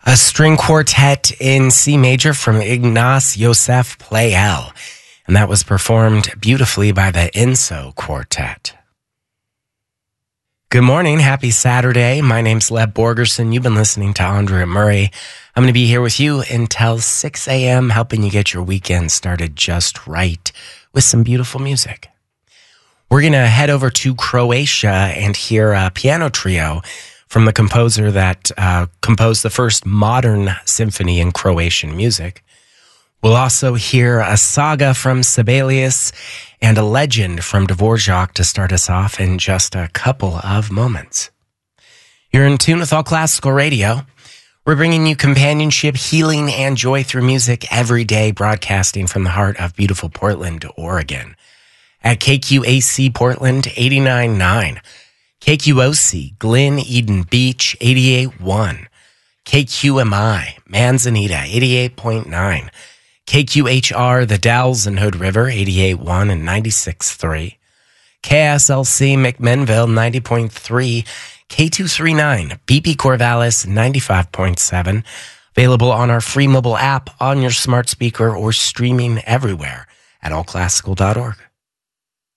A string quartet in C major from Ignaz Joseph Pleyel, and that was performed beautifully by the Enso Quartet. Good morning. Happy Saturday. My name's Leb Borgerson. You've been listening to Andrea Murray. I'm going to be here with you until 6 a.m., helping you get your weekend started just right with some beautiful music. We're going to head over to Croatia and hear a piano trio from the composer that composed the first modern symphony in Croatian music. We'll also hear a saga from Sibelius and a legend from Dvorak to start us off in just a couple of moments. You're in tune with All Classical Radio. We're bringing you companionship, healing, and joy through music every day, broadcasting from the heart of beautiful Portland, Oregon. At KQAC Portland 89.9, KQOC Glen Eden Beach 88.1, KQMI Manzanita 88.9, KQHR The Dalles and Hood River 88.1 and 96.3, KSLC McMinnville 90.3, K239 BP Corvallis 95.7, available on our free mobile app, on your smart speaker, or streaming everywhere at allclassical.org.